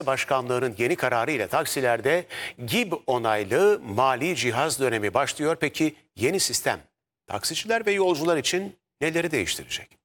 Başkanlığı'nın yeni kararı ile taksilerde GİB onaylı mali cihaz dönemi başlıyor. Peki yeni sistem taksiciler ve yolcular için neleri değiştirecek?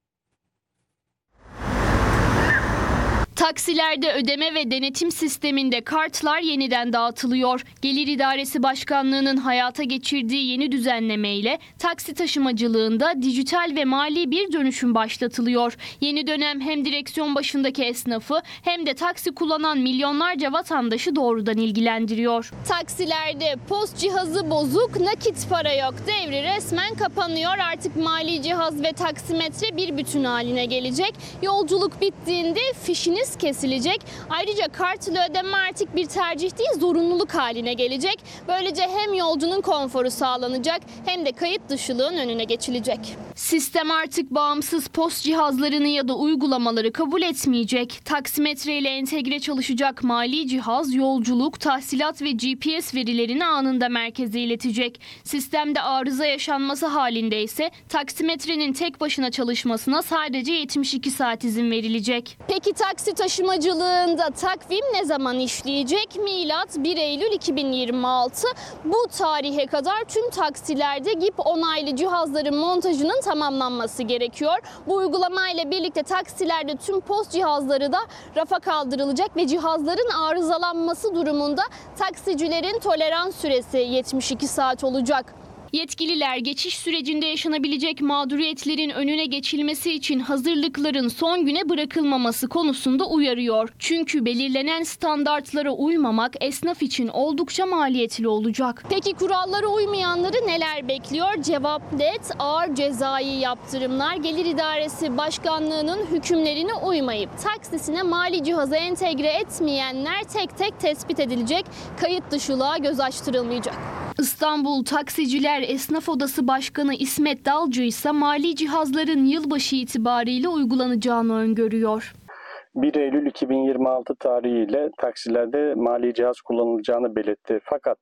Taksilerde ödeme ve denetim sisteminde kartlar yeniden dağıtılıyor. Gelir İdaresi Başkanlığı'nın hayata geçirdiği yeni düzenlemeyle taksi taşımacılığında dijital ve mali bir dönüşüm başlatılıyor. Yeni dönem hem direksiyon başındaki esnafı hem de taksi kullanan milyonlarca vatandaşı doğrudan ilgilendiriyor. Taksilerde post cihazı bozuk, nakit para yok devri resmen kapanıyor. Artık mali cihaz ve taksimetre bir bütün haline gelecek. Yolculuk bittiğinde fişiniz kesilecek. Ayrıca kartla ödeme artık bir tercih değil, zorunluluk haline gelecek. Böylece hem yolcunun konforu sağlanacak hem de kayıt dışılığın önüne geçilecek. Sistem artık bağımsız post cihazlarını ya da uygulamaları kabul etmeyecek. Taksimetre ile entegre çalışacak mali cihaz yolculuk, tahsilat ve GPS verilerini anında merkeze iletecek. Sistemde arıza yaşanması halinde ise taksimetrenin tek başına çalışmasına sadece 72 saat izin verilecek. Peki taksi taşımacılığında takvim ne zaman işleyecek? Milat 1 Eylül 2026. Bu tarihe kadar tüm taksilerde GİB onaylı cihazların montajının tamamlanması gerekiyor. Bu uygulamayla birlikte taksilerde tüm post cihazları da rafa kaldırılacak ve cihazların arızalanması durumunda taksicilerin tolerans süresi 72 saat olacak. Yetkililer geçiş sürecinde yaşanabilecek mağduriyetlerin önüne geçilmesi için hazırlıkların son güne bırakılmaması konusunda uyarıyor. Çünkü belirlenen standartlara uymamak esnaf için oldukça maliyetli olacak. Peki kurallara uymayanları neler bekliyor? Cevap net: ağır cezai yaptırımlar. Gelir İdaresi Başkanlığı'nın hükümlerine uymayıp taksisine mali cihaza entegre etmeyenler tek tek tespit edilecek. Kayıt dışılığa göz açtırılmayacak. İstanbul Taksiciler Esnaf Odası Başkanı İsmet Dalcı ise mali cihazların yılbaşı itibariyle uygulanacağını öngörüyor. 1 Eylül 2026 tarihiyle taksilerde mali cihaz kullanılacağını belirtti. Fakat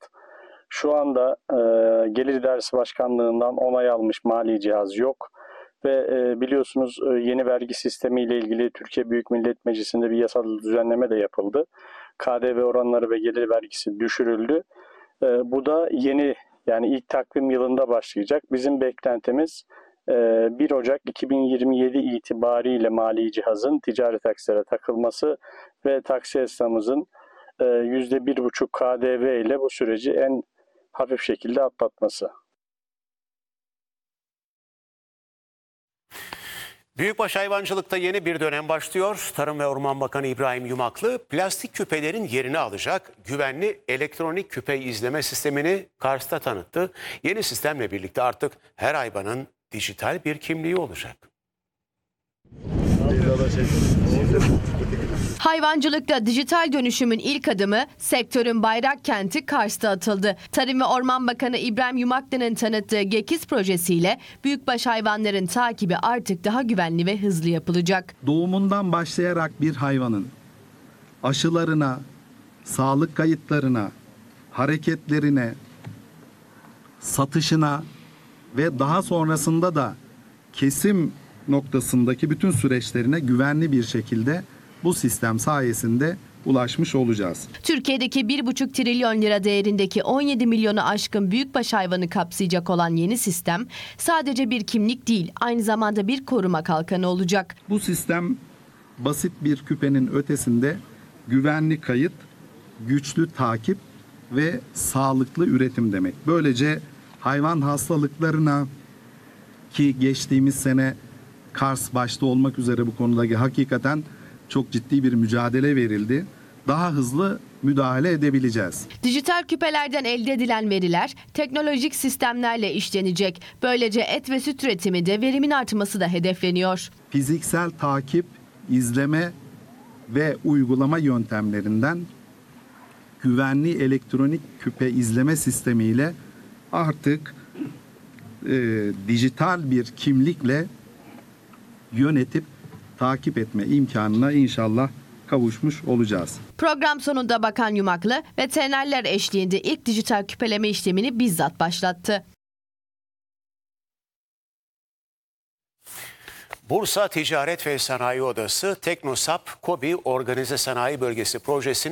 şu anda Gelir İdaresi Başkanlığı'ndan onay almış mali cihaz yok. Ve biliyorsunuz yeni vergi sistemiyle ilgili Türkiye Büyük Millet Meclisi'nde bir yasal düzenleme de yapıldı. KDV oranları ve gelir vergisi düşürüldü. Bu da yeni, yani ilk takvim yılında başlayacak. Bizim beklentimiz 1 Ocak 2027 itibariyle mali cihazın ticari taksilere takılması ve taksi esnafımızın %1,5 KDV ile bu süreci en hafif şekilde atlatması. Büyükbaş hayvancılıkta yeni bir dönem başlıyor. Tarım ve Orman Bakanı İbrahim Yumaklı plastik küpelerin yerini alacak güvenli elektronik küpe izleme sistemini Kars'ta tanıttı. Yeni sistemle birlikte artık her hayvanın dijital bir kimliği olacak. Hayvancılıkta dijital dönüşümün ilk adımı sektörün bayrak kenti Kars'ta atıldı. Tarım ve Orman Bakanı İbrahim Yumaklı'nın tanıttığı GEKİZ projesiyle büyükbaş hayvanların takibi artık daha güvenli ve hızlı yapılacak. Doğumundan başlayarak bir hayvanın aşılarına, sağlık kayıtlarına, hareketlerine, satışına ve daha sonrasında da kesim noktasındaki bütün süreçlerine güvenli bir şekilde bu sistem sayesinde ulaşmış olacağız. Türkiye'deki 1,5 trilyon lira değerindeki 17 milyonu aşkın büyükbaş hayvanı kapsayacak olan yeni sistem sadece bir kimlik değil, aynı zamanda bir koruma kalkanı olacak. Bu sistem basit bir küpenin ötesinde güvenli kayıt, güçlü takip ve sağlıklı üretim demek. Böylece hayvan hastalıklarına, ki geçtiğimiz sene Kars başta olmak üzere bu konudaki hakikaten çok ciddi bir mücadele verildi. Daha hızlı müdahale edebileceğiz. Dijital küpelerden elde edilen veriler teknolojik sistemlerle işlenecek. Böylece et ve süt üretimi de verimin artması da hedefleniyor. Fiziksel takip, izleme ve uygulama yöntemlerinden güvenli elektronik küpe izleme sistemiyle artık dijital bir kimlikle yönetip takip etme imkanına inşallah kavuşmuş olacağız. Program sonunda Bakan Yumaklı veterinerler eşliğinde ilk dijital küpeleme işlemini bizzat başlattı. Bursa Ticaret ve Sanayi Odası Teknosap KOBİ Organize Sanayi Bölgesi projesini